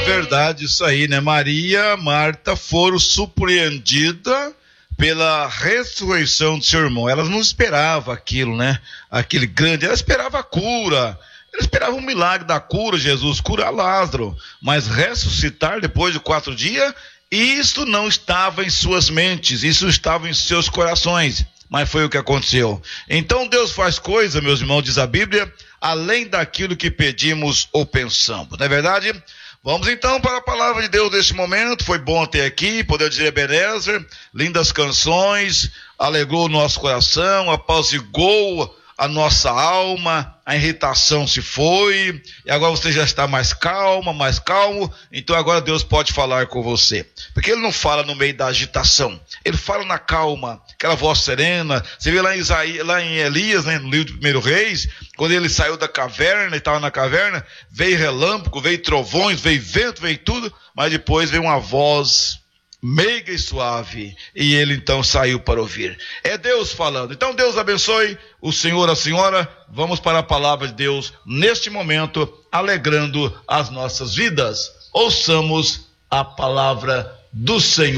verdade isso aí, né? Maria, Marta foram surpreendidas pela ressurreição do seu irmão. Elas não esperavam aquilo, né? Aquele grande, ela esperava a cura. Ela esperava um milagre da cura, Jesus curar Lázaro, mas ressuscitar depois de 4 dias, isso não estava em suas mentes, isso estava em seus corações, mas foi o que aconteceu. Então Deus faz coisa, meus irmãos, diz a Bíblia, além daquilo que pedimos ou pensamos, não é verdade? Vamos então para a palavra de Deus neste momento. Foi bom ter aqui, poder dizer Ebenezer, lindas canções, alegrou o nosso coração, apaziguou a nossa alma, a irritação se foi, e agora você já está mais calma, mais calmo, então agora Deus pode falar com você, porque Ele não fala no meio da agitação, Ele fala na calma, aquela voz serena. Você vê lá em Elias, né, no livro de 1 Reis, quando ele saiu da caverna, e estava na caverna, veio relâmpago, veio trovões, veio vento, veio tudo, mas depois veio uma voz meiga e suave, e ele então saiu para ouvir. É Deus falando. Então Deus abençoe o senhor, a senhora. Vamos para a palavra de Deus neste momento, alegrando as nossas vidas. Ouçamos a palavra do Senhor.